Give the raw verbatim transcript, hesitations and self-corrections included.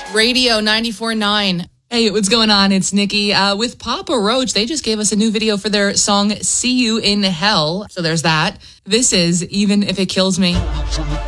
Radio ninety-four point nine. Hey, what's going on? It's Nikki uh, with Papa Roach. They just gave us a new video for their song See You in Hell. So there's that. This is Even If It Kills Me.